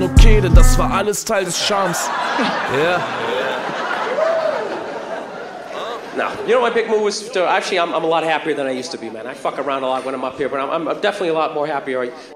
okay, denn das war alles Teil des Charmes. Ja. No, you know my big move was to, actually I'm a lot happier than I used to be, man. I fuck around a lot when I'm up here, but I'm definitely a lot more happier